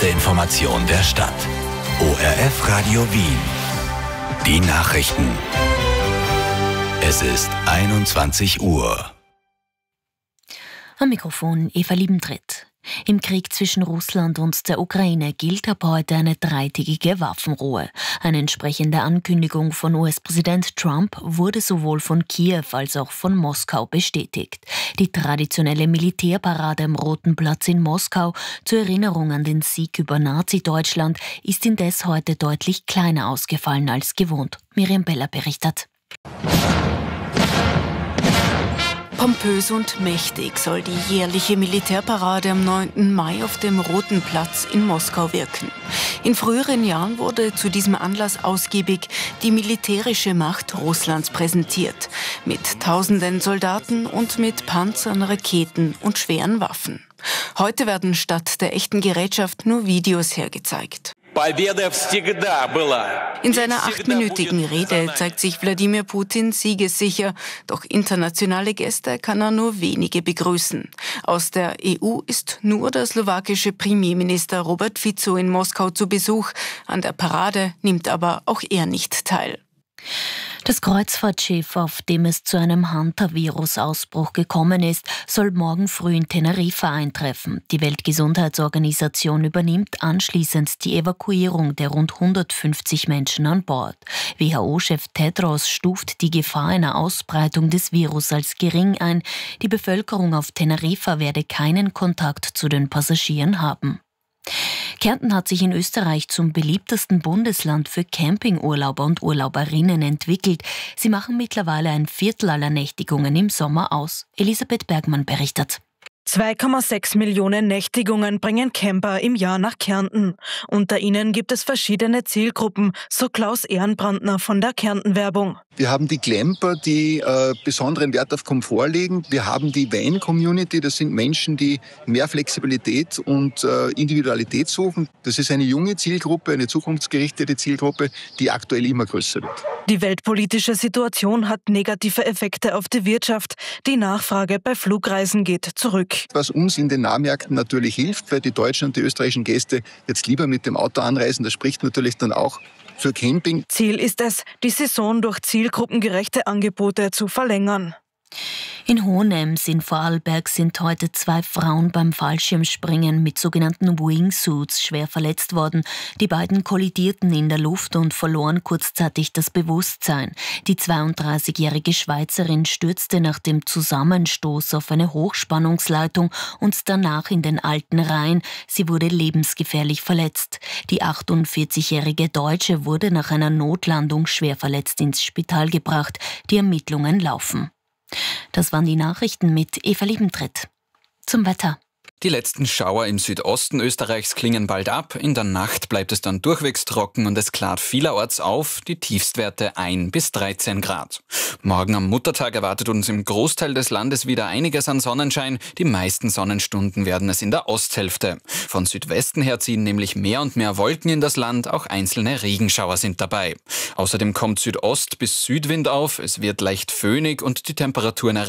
erste Information der Stadt. ORF Radio Wien. Die Nachrichten. Es ist 21 Uhr. Am Mikrofon Eva Liebentritt. Im Krieg zwischen Russland und der Ukraine gilt ab heute eine dreitägige Waffenruhe. Eine entsprechende Ankündigung von US-Präsident Trump wurde sowohl von Kiew als auch von Moskau bestätigt. Die traditionelle Militärparade am Roten Platz in Moskau zur Erinnerung an den Sieg über Nazi-Deutschland ist indes heute deutlich kleiner ausgefallen als gewohnt. Miriam Beller berichtet. Pompös und mächtig soll die jährliche Militärparade am 9. Mai auf dem Roten Platz in Moskau wirken. In früheren Jahren wurde zu diesem Anlass ausgiebig die militärische Macht Russlands präsentiert. Mit tausenden Soldaten und mit Panzern, Raketen und schweren Waffen. Heute werden statt der echten Gerätschaft nur Videos hergezeigt. In seiner 8-minütigen Rede zeigt sich Wladimir Putin siegessicher, doch internationale Gäste kann er nur wenige begrüßen. Aus der EU ist nur der slowakische Premierminister Robert Fico in Moskau zu Besuch. An der Parade nimmt aber auch er nicht teil. Das Kreuzfahrtschiff, auf dem es zu einem Hunter-Virus-Ausbruch gekommen ist, soll morgen früh in Teneriffa eintreffen. Die Weltgesundheitsorganisation übernimmt anschließend die Evakuierung der rund 150 Menschen an Bord. WHO-Chef Tedros stuft die Gefahr einer Ausbreitung des Virus als gering ein. Die Bevölkerung auf Teneriffa werde keinen Kontakt zu den Passagieren haben. Kärnten hat sich in Österreich zum beliebtesten Bundesland für Campingurlauber und Urlauberinnen entwickelt. Sie machen mittlerweile ein Viertel aller Nächtigungen im Sommer aus. Elisabeth Bergmann berichtet. 2,6 Millionen Nächtigungen bringen Camper im Jahr nach Kärnten. Unter ihnen gibt es verschiedene Zielgruppen, so Klaus Ehrenbrandner von der Kärnten-Werbung. Wir haben die Camper, die besonderen Wert auf Komfort legen. Wir haben die Van-Community, das sind Menschen, die mehr Flexibilität und Individualität suchen. Das ist eine junge Zielgruppe, eine zukunftsgerichtete Zielgruppe, die aktuell immer größer wird. Die weltpolitische Situation hat negative Effekte auf die Wirtschaft. Die Nachfrage bei Flugreisen geht zurück. Was uns in den Nahmärkten natürlich hilft, weil die deutschen und die österreichischen Gäste jetzt lieber mit dem Auto anreisen, das spricht natürlich dann auch für Camping. Ziel ist es, die Saison durch zielgruppengerechte Angebote zu verlängern. In Hohenems in Vorarlberg sind heute 2 Frauen beim Fallschirmspringen mit sogenannten Wingsuits schwer verletzt worden. Die beiden kollidierten in der Luft und verloren kurzzeitig das Bewusstsein. Die 32-jährige Schweizerin stürzte nach dem Zusammenstoß auf eine Hochspannungsleitung und danach in den alten Rhein. Sie wurde lebensgefährlich verletzt. Die 48-jährige Deutsche wurde nach einer Notlandung schwer verletzt ins Spital gebracht. Die Ermittlungen laufen. Das waren die Nachrichten mit Eva Liebentritt. Zum Wetter. Die letzten Schauer im Südosten Österreichs klingen bald ab. In der Nacht bleibt es dann durchwegs trocken und es klart vielerorts auf. Die Tiefstwerte 1 bis 13 Grad. Morgen am Muttertag erwartet uns im Großteil des Landes wieder einiges an Sonnenschein. Die meisten Sonnenstunden werden es in der Osthälfte. Von Südwesten her ziehen nämlich mehr und mehr Wolken in das Land. Auch einzelne Regenschauer sind dabei. Außerdem kommt Südost- bis Südwind auf. Es wird leicht föhnig und die Temperaturen erreichen